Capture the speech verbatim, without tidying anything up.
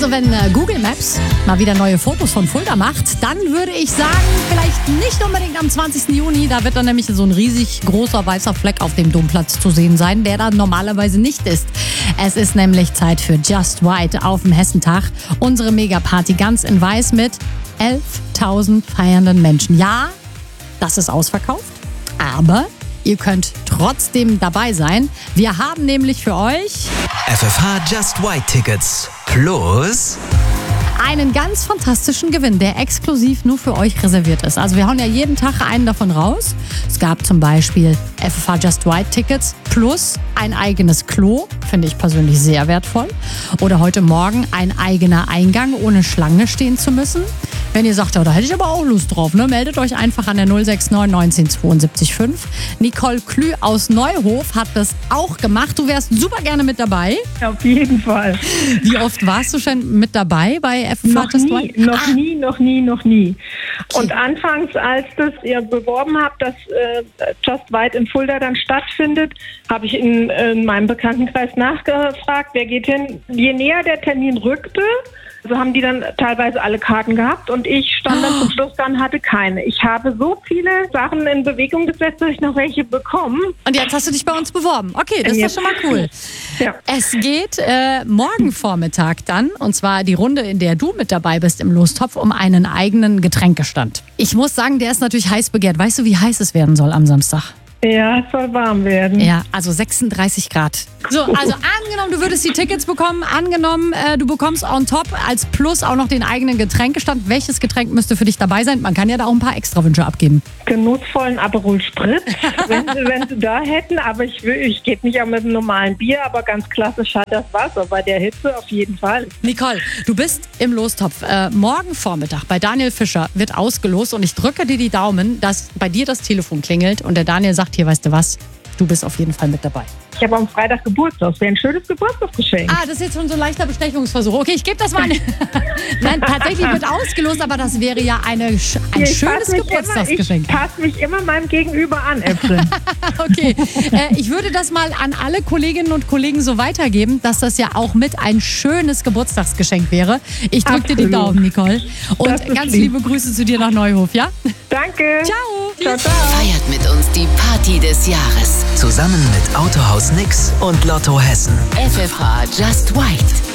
Also wenn äh, Google Maps mal wieder neue Fotos von Fulda macht, dann würde ich sagen, vielleicht nicht unbedingt am zwanzigsten Juni. Da wird dann nämlich so ein riesig großer weißer Fleck auf dem Domplatz zu sehen sein, der da normalerweise nicht ist. Es ist nämlich Zeit für Just White auf dem Hessentag. Unsere Megaparty ganz in weiß mit elftausend feiernden Menschen. Ja, das ist ausverkauft, aber ihr könnt trotzdem dabei sein. Wir haben nämlich für euch F F H Just White Tickets plus einen ganz fantastischen Gewinn, der exklusiv nur für euch reserviert ist. Also wir hauen ja jeden Tag einen davon raus. Es gab zum Beispiel F F H Just White Tickets plus ein eigenes Klo, finde ich persönlich sehr wertvoll. Oder heute Morgen ein eigener Eingang, ohne Schlange stehen zu müssen. Wenn ihr sagt, ja, da hätte ich aber auch Lust drauf, ne? Meldet euch einfach an der null sechs neun neunzehn zweiundsiebzig fünf. Nicole Klü aus Neuhof hat das auch gemacht. Du wärst super gerne mit dabei. Auf jeden Fall. Wie oft warst du schon mit dabei bei F F H Noch Just nie, White? noch Ah. nie, noch nie, noch nie. Okay. Und anfangs, als das ihr beworben habt, dass äh, Just White in Fulda dann stattfindet, habe ich in, in meinem Bekanntenkreis nachgefragt, wer geht hin. Je näher der Termin rückte, so haben die dann teilweise alle Karten gehabt und ich stand dann zum Schluss da und hatte keine. Ich habe so viele Sachen in Bewegung gesetzt, dass ich noch welche bekomme. Und jetzt hast du dich bei uns beworben. Okay, das ist doch schon mal cool. Ja. Es geht äh, morgen Vormittag dann, und zwar die Runde, in der du mit dabei bist im Lostopf, um einen eigenen Getränkestand. Ich muss sagen, der ist natürlich heiß begehrt. Weißt du, wie heiß es werden soll am Samstag? Ja, es soll warm werden. Ja, also sechsunddreißig Grad. So, also angenommen, du würdest die Tickets bekommen, angenommen, äh, du bekommst on top als Plus auch noch den eigenen Getränkestand. Welches Getränk müsste für dich dabei sein? Man kann ja da auch ein paar Extrawünsche abgeben. Genussvollen Aperol Spritz, wenn, sie, wenn sie da hätten. Aber ich, will, ich gebe nicht auch mit einem normalen Bier, aber ganz klassisch halt das Wasser. Bei der Hitze auf jeden Fall. Nicole, du bist im Lostopf. Äh, morgen Vormittag bei Daniel Fischer wird ausgelost und ich drücke dir die Daumen, dass bei dir das Telefon klingelt und der Daniel sagt, hier, weißt du was, du bist auf jeden Fall mit dabei. Ich habe am Freitag Geburtstag. Das wäre ein schönes Geburtstagsgeschenk. Ah, das ist jetzt schon so ein leichter Bestechungsversuch. Okay, ich gebe das mal an. Nein, tatsächlich wird ausgelost, aber das wäre ja eine, ein Ich schönes passe mich Geburtstagsgeschenk. Immer, ich passe mich immer meinem Gegenüber an, Äpfel. Okay, äh, ich würde das mal an alle Kolleginnen und Kollegen so weitergeben, dass das ja auch mit ein schönes Geburtstagsgeschenk wäre. Ich drücke dir die Absolut. Daumen, Nicole. Und Das ist ganz lieb. liebe Grüße zu dir nach Neuhof, ja? Danke. Ciao. Ciao, ciao. Feiert mit uns die Party des Jahres. zusammen mit Autohaus Nix und Lotto Hessen. F F H Just White.